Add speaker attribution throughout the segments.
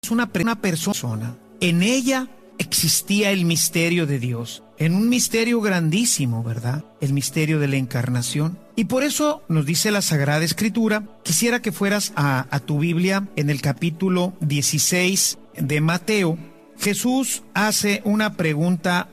Speaker 1: una persona. En ella existía el misterio de Dios, en un misterio grandísimo, ¿verdad? El misterio de la encarnación. Y por eso nos dice la Sagrada Escritura. Quisiera que fueras a tu Biblia en el capítulo 16 de Mateo. Jesús hace una pregunta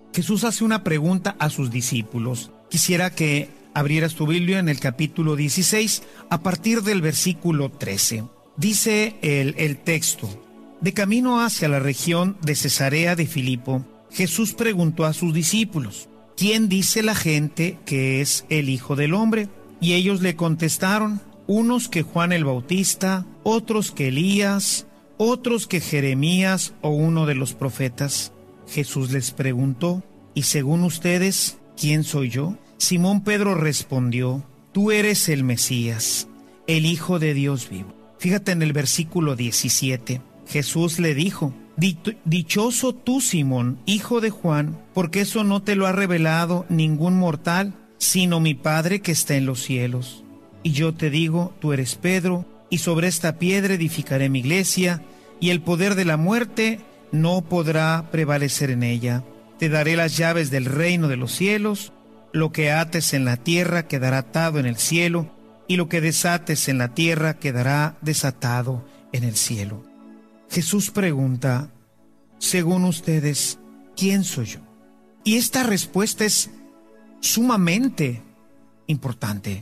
Speaker 1: a sus discípulos. Quisiera que abrieras tu Biblia en el capítulo 16 a partir del versículo 13. Dice el texto: de camino hacia la región de Cesarea de Filipo, Jesús preguntó a sus discípulos: ¿quién dice la gente que es el Hijo del Hombre? Y ellos le contestaron: unos que Juan el Bautista, otros que Elías, otros que Jeremías o uno de los profetas. Jesús les preguntó: ¿y según ustedes, quién soy yo? Simón Pedro respondió: tú eres el Mesías, el Hijo de Dios vivo. Fíjate en el versículo 17. Jesús le dijo: dichoso tú, Simón, hijo de Juan, porque eso no te lo ha revelado ningún mortal, sino mi Padre que está en los cielos. Y yo te digo, tú eres Pedro, y sobre esta piedra edificaré mi iglesia, y el poder de la muerte no podrá prevalecer en ella. Te daré las llaves del reino de los cielos. Lo que ates en la tierra quedará atado en el cielo, y lo que desates en la tierra quedará desatado en el cielo. Jesús pregunta: según ustedes, ¿quién soy yo? Y esta respuesta es sumamente importante.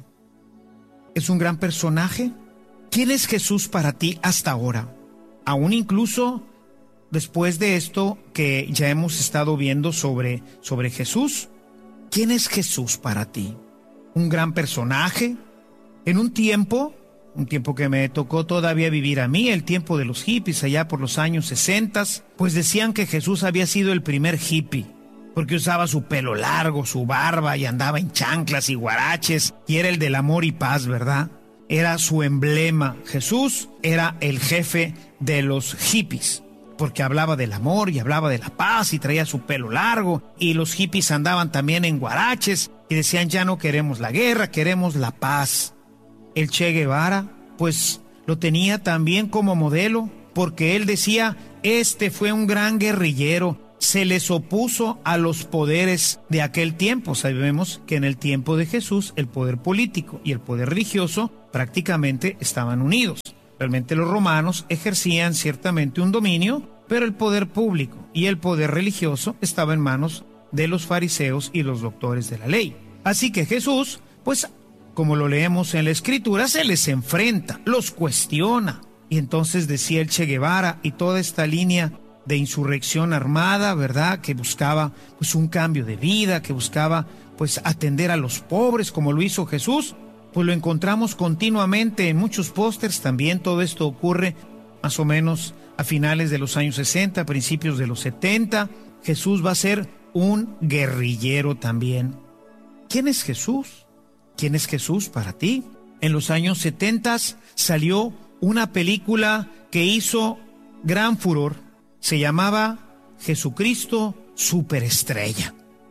Speaker 1: ¿Es un gran personaje? ¿Quién es Jesús para ti hasta ahora? Aún incluso después de esto que ya hemos estado viendo sobre Jesús. ¿Quién es Jesús para ti? ¿Un gran personaje? En un tiempo que me tocó todavía vivir a mí, el tiempo de los hippies, allá por los años 60, pues decían que Jesús había sido el primer hippie, porque usaba su pelo largo, su barba, y andaba en chanclas y guaraches, y era el del amor y paz, ¿verdad? Era su emblema. Jesús era el jefe de los hippies, porque hablaba del amor y hablaba de la paz y traía su pelo largo, y los hippies andaban también en guaraches y decían: ya no queremos la guerra, queremos la paz. El Che Guevara, pues lo tenía también como modelo, porque él decía: este fue un gran guerrillero, se les opuso a los poderes de aquel tiempo. Sabemos que en el tiempo de Jesús el poder político y el poder religioso prácticamente estaban unidos. Realmente los romanos ejercían ciertamente un dominio, pero el poder público y el poder religioso estaba en manos de los fariseos y los doctores de la ley. Así que Jesús, pues como lo leemos en la Escritura, se les enfrenta, los cuestiona. Y entonces decía el Che Guevara y toda esta línea de insurrección armada, ¿verdad?, que buscaba pues un cambio de vida, que buscaba pues atender a los pobres como lo hizo Jesús. Pues lo encontramos continuamente en muchos pósters. También todo esto ocurre más o menos a finales de los años 60, principios de los 70. Jesús va a ser un guerrillero también. ¿Quién es Jesús? ¿Quién es Jesús para ti? En los años 70 salió una película que hizo gran furor. Se llamaba Jesucristo Superestrella.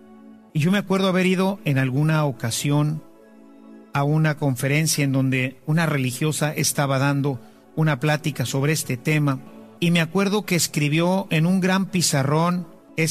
Speaker 1: Y yo me acuerdo haber ido en alguna ocasión a una conferencia en donde una religiosa estaba dando una plática sobre este tema, y me acuerdo que escribió en un gran pizarrón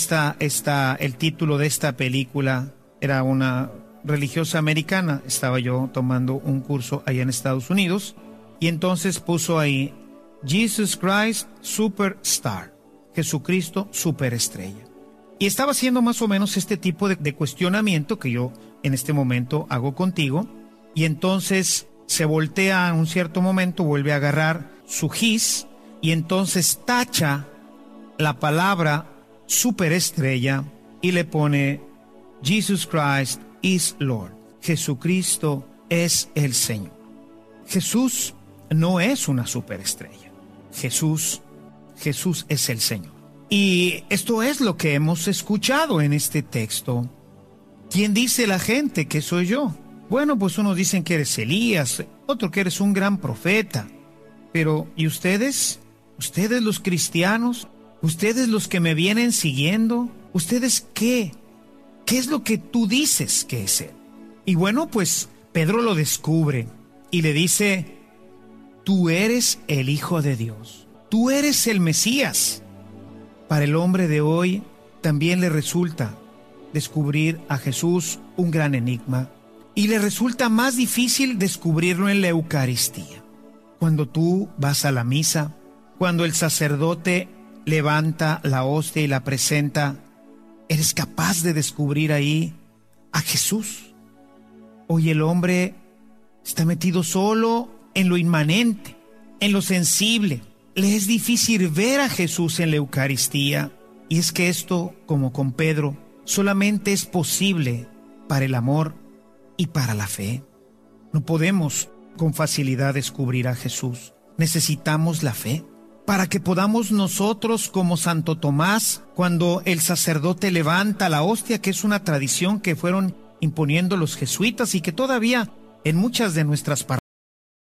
Speaker 1: el título de esta película. Era una religiosa americana, estaba yo tomando un curso allá en Estados Unidos, y entonces puso ahí: Jesus Christ Superstar, Jesucristo Superestrella. Y estaba haciendo más o menos este tipo de cuestionamiento que yo en este momento hago contigo. Y entonces se voltea en un cierto momento, vuelve a agarrar su gis y entonces tacha la palabra superestrella y le pone: Jesus Christ is Lord. Jesucristo es el Señor. Jesús no es una superestrella. Jesús es el Señor. Y esto es lo que hemos escuchado en este texto. ¿Quién dice la gente que soy yo? Bueno, pues unos dicen que eres Elías, otro que eres un gran profeta. Pero, ¿y ustedes? ¿Ustedes los cristianos? ¿Ustedes los que me vienen siguiendo? ¿Ustedes qué? ¿Qué es lo que tú dices que es Él? Y bueno, pues Pedro lo descubre y le dice: tú eres el Hijo de Dios. tú eres el Mesías. Para el hombre de hoy también le resulta descubrir a Jesús un gran enigma, y le resulta más difícil descubrirlo en la Eucaristía. Cuando tú vas a la misa, cuando el sacerdote levanta la hostia y la presenta, ¿eres capaz de descubrir ahí a Jesús? Hoy el hombre está metido solo en lo inmanente, en lo sensible. Le es difícil ver a Jesús en la Eucaristía. Y es que esto, como con Pedro, solamente es posible para el amor y para la fe. No podemos con facilidad descubrir a Jesús. Necesitamos la fe para que podamos nosotros, como Santo Tomás, cuando el sacerdote levanta la hostia, que es una tradición que fueron imponiendo los jesuitas y que todavía en muchas de nuestras parroquias